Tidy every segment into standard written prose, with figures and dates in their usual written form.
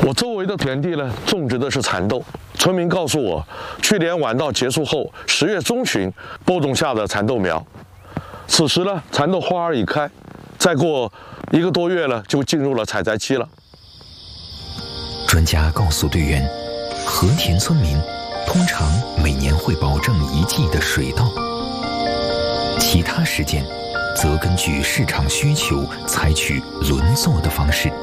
我周围的田地呢，种植的是蚕豆。村民告诉我，去年晚稻结束后，10月中旬播种下的蚕豆苗。此时呢，蚕豆花儿已开，再过1个多月呢，就进入了采摘期了。 专家告诉队员，和田村民通常每年会保证1季的水稻，其他时间则根据市场需求采取轮作的方式。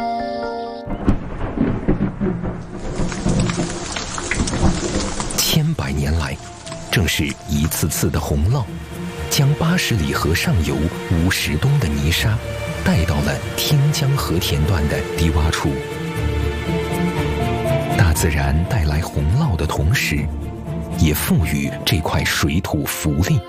千百年来，正是一次次的洪涝，将80里河上游50吨的泥沙带到了汀江和田段的低洼处。大自然带来洪涝的同时，也赋予这块水土福利。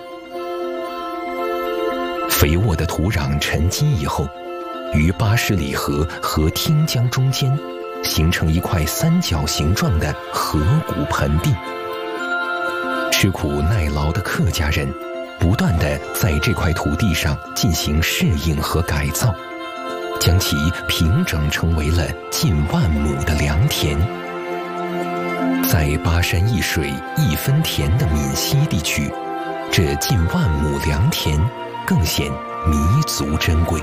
肥沃的土壤沉积以后，于80里河和汀江中间形成一块三角形状的河谷盆地。吃苦耐劳的客家人不断地在这块土地上进行适应和改造，将其平整成为了近10000亩的良田。在巴山一水一分田的闽西地区，这近10000亩良田更显弥足珍贵。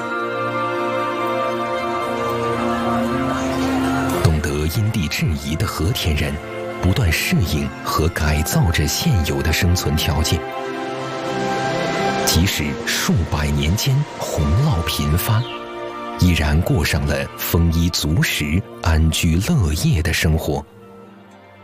懂得因地制宜的和田人，不断适应和改造着现有的生存条件，即使数百年间洪涝频发，依然过上了丰衣足食、安居乐业的生活。